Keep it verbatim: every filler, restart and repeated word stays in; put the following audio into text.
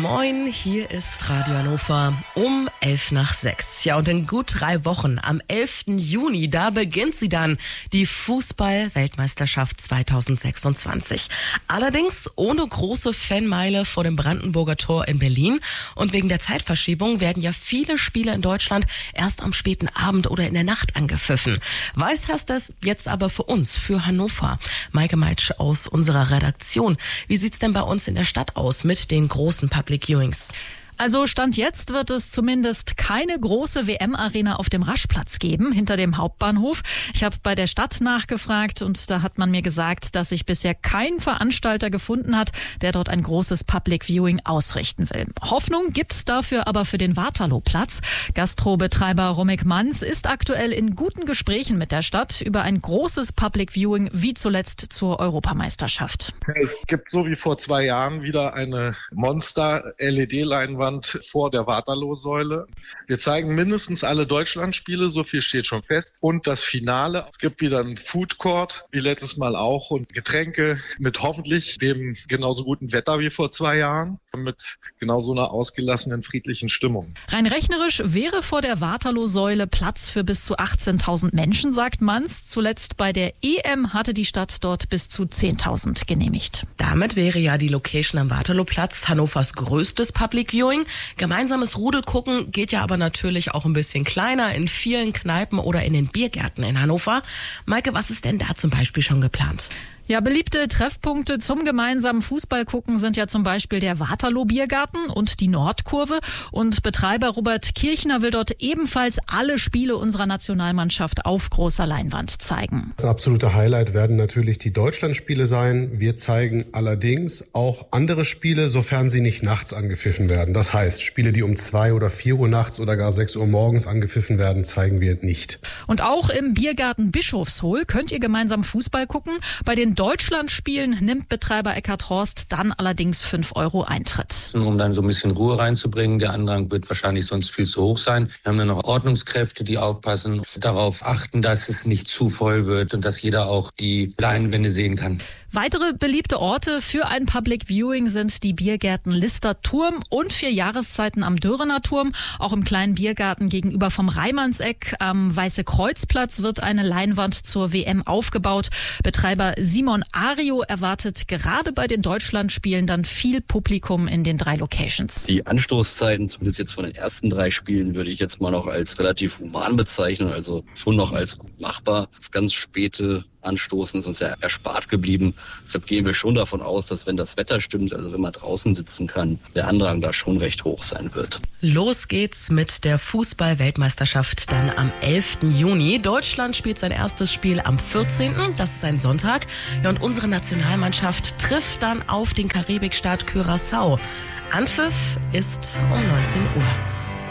Moin, hier ist Radio Hannover um elf nach sechs. Ja, und in gut drei Wochen, am elften Juni, da beginnt sie dann, die Fußball-Weltmeisterschaft zweitausendsechsundzwanzig. Allerdings ohne große Fanmeile vor dem Brandenburger Tor in Berlin. Und wegen der Zeitverschiebung werden ja viele Spiele in Deutschland erst am späten Abend oder in der Nacht angepfiffen. Was heißt das jetzt aber für uns, für Hannover? Maike Meitsch aus unserer Redaktion. Wie sieht's denn bei uns in der Stadt aus mit den großen Public Viewings? Also Stand jetzt wird es zumindest keine große W M-Arena auf dem Raschplatz geben, hinter dem Hauptbahnhof. Ich habe bei der Stadt nachgefragt und da hat man mir gesagt, dass sich bisher kein Veranstalter gefunden hat, der dort ein großes Public Viewing ausrichten will. Hoffnung gibt's dafür aber für den Waterloo-Platz. Gastrobetreiber Romek Manz ist aktuell in guten Gesprächen mit der Stadt über ein großes Public Viewing, wie zuletzt zur Europameisterschaft. Es gibt so wie vor zwei Jahren wieder eine Monster-L E D-Leinwand vor der Waterloo-Säule. Wir zeigen mindestens alle Deutschlandspiele, so viel steht schon fest. Und das Finale. Es gibt wieder einen Food Court, wie letztes Mal auch, und Getränke mit hoffentlich dem genauso guten Wetter wie vor zwei Jahren, mit genauso einer ausgelassenen, friedlichen Stimmung. Rein rechnerisch wäre vor der Waterloo-Säule Platz für bis zu achtzehntausend Menschen, sagt Manz. Zuletzt bei der E M hatte die Stadt dort bis zu zehntausend genehmigt. Damit wäre ja die Location am Waterloo-Platz Hannovers größtes Public Viewing. Gemeinsames Rudel gucken geht ja aber natürlich auch ein bisschen kleiner in vielen Kneipen oder in den Biergärten in Hannover. Maike, was ist denn da zum Beispiel schon geplant? Ja, beliebte Treffpunkte zum gemeinsamen Fußballgucken sind ja zum Beispiel der Waterloo-Biergarten und die Nordkurve. Und Betreiber Robert Kirchner will dort ebenfalls alle Spiele unserer Nationalmannschaft auf großer Leinwand zeigen. Das absolute Highlight werden natürlich die Deutschlandspiele sein. Wir zeigen allerdings auch andere Spiele, sofern sie nicht nachts angepfiffen werden. Das heißt, Spiele, die um zwei oder vier Uhr nachts oder gar sechs Uhr morgens angepfiffen werden, zeigen wir nicht. Und auch im Biergarten Bischofshohl könnt ihr gemeinsam Fußball gucken. Bei den Deutschlandspielen nimmt Betreiber Eckhard Horst dann allerdings fünf Euro Eintritt. Um dann so ein bisschen Ruhe reinzubringen. Der Andrang wird wahrscheinlich sonst viel zu hoch sein. Wir haben dann noch Ordnungskräfte, die aufpassen, darauf achten, dass es nicht zu voll wird und dass jeder auch die Leinwände sehen kann. Weitere beliebte Orte für ein Public Viewing sind die Biergärten Lister Turm und vier Jahreszeiten am Dörener Turm. Auch im kleinen Biergarten gegenüber vom Reimannseck am Weiße Kreuzplatz wird eine Leinwand zur W M aufgebaut. Betreiber Simon Ario erwartet gerade bei den Deutschlandspielen dann viel Publikum in den drei Locations. Die Anstoßzeiten, zumindest jetzt von den ersten drei Spielen, würde ich jetzt mal noch als relativ human bezeichnen, also schon noch als gut machbar. Das ganz späte Anstoßen ist uns ja erspart geblieben. Deshalb gehen wir schon davon aus, dass wenn das Wetter stimmt, also wenn man draußen sitzen kann, der Andrang da schon recht hoch sein wird. Los geht's mit der Fußball-Weltmeisterschaft dann am elften Juni. Deutschland spielt sein erstes Spiel am vierzehnten Das ist ein Sonntag. Ja, und unsere Nationalmannschaft trifft dann auf den Karibikstaat Curaçao. Anpfiff ist um neunzehn Uhr.